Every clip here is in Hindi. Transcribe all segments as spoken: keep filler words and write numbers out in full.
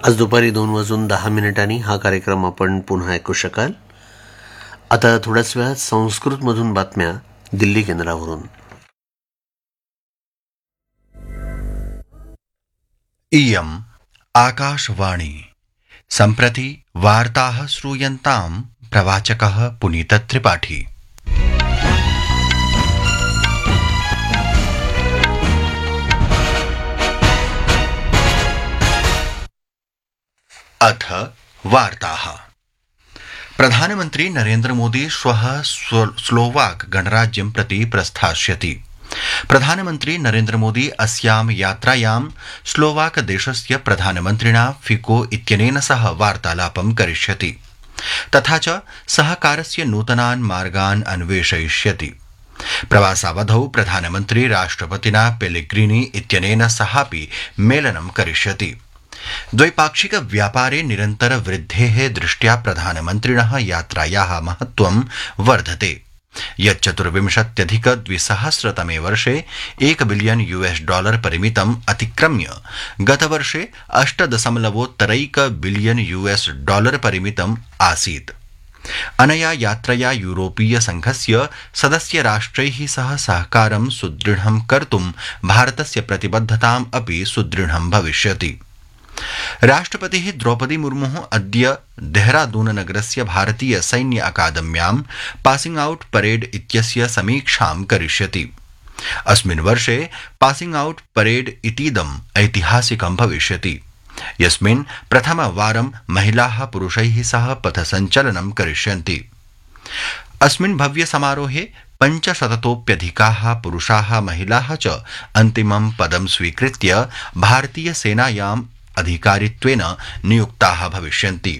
आज दुपारी दोन वाजून दहा मिनिटांनी हा कार्यक्रम आपण पुन्हा ऐकू शकाल. आता थोड्याच वेळात संस्कृतमधून बातम्या दिल्ली केंद्रावरून. इयम् आकाशवाणी. सम्प्रति वार्ताः श्रूयन्ताम् प्रवाचकः पुनीत त्रिपाठी. अथ वार्ताः. प्रधानमन्त्री नरेन्द्र मोदी श्वः स्लोवाक गणराज्यं प्रति प्रस्थास्यति. प्रधानमन्त्री नरेन्द्र मोदी अस्यां यात्रायां स्लोवाक देशस्य प्रधानमन्त्रिणा फिको इत्यनेन सह वार्तालापं करिष्यति. तथा च सहकारस्य नूतनान् मार्गान् अन्वेषयिष्यति. प्रवासावधौ प्रधानमन्त्री राष्ट्रपतिना पेलेग्रिनी इत्यनेन सहापि मेलनं करिष्यति. द्वैपाक्षिक व्यापारे निरन्तर वृद्धेः दृष्ट्या प्रधानमन्त्रिणः यात्रायाः महत्त्वं वर्धते. यच्चतुर्विंशत्यधिक द्विसहस्रतमे वर्षे एक बिलियन यूएस डॉलर परिमितम् अतिक्रम्य गतवर्षे अष्ट दशमलवोत्तरैक बिलियन यूएस डॉलर परिमितम् आसीत्. अनया यात्रया यूरोपीय संघस्य सदस्य राष्ट्रैः सह सहकारं सुदृढं कर्तुं भारतस्य प्रतिबद्धताम् अपि सुदृढं भविष्यति. राष्ट्रपतिः द्रौपदी मुर्मुः अद्य देहरादून नगरस्य भारतीय सैन्य अकादम्यां पासिंग आउट परेड इत्यस्य समीक्षां करिष्यति. अस्मिन् वर्षे पासिंग आउट परेड इतीदम् ऐतिहासिकं भविष्यति, यस्मिन् प्रथमवारं महिलाः पुरुषैः सह पथसञ्चलनं करिष्यन्ति. अस्मिन् भव्य समारोहे पञ्चशततोप्यधिकाः पुरुषाः महिलाः च अन्तिमं पदं स्वीकृत्य भारतीय सेनायाम् अधिकारित्वेन नियुक्ताः भविष्यन्ति.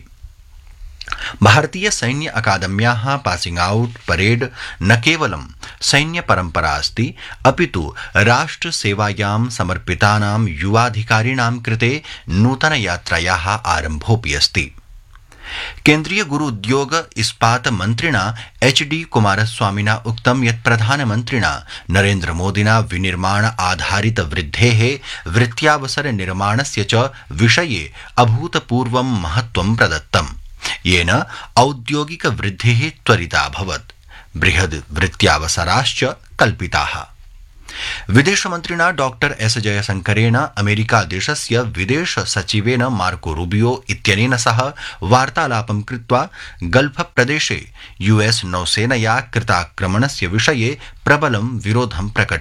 भारतीय सैन्य अकादम्याः पासिंग आउट परेड न केवलं सैन्य परम्परा अस्ति, अपितु राष्ट्रसेवायां समर्पितानां युवाधिकारिणां कृते नूतन यात्रायाः आरम्भोऽपि अस्ति. केन्द्रीय गुरु उद्योग इस्पात मन्त्रिणा एच डी कुमारस्वामिना उक्तं यत् प्रधानमन्त्रिणा नरेन्द्र मोदिना विनिर्माण आधारित वृद्धेः वृत्त्यावसर निर्माणस्य च विषये अभूतपूर्वं महत्त्वं प्रदत्तं, येन औद्योगिक वृद्धिः त्वरिता अभवत्. बृहद् वृत्त्यावसराश्च कल्पिताः. विदेशमन्त्रिणा डॉक्टर एस जयशंकरेण अमेरिका देशस्य विदेश सचिवेन मार्को रूबियो इत्यनेन सह वार्तालापं कृत्वा गल्फ प्रदेशे यूएस नौसेनया कृताक्रमणस्य विषये प्रबलं विरोधं प्रकटितवान्.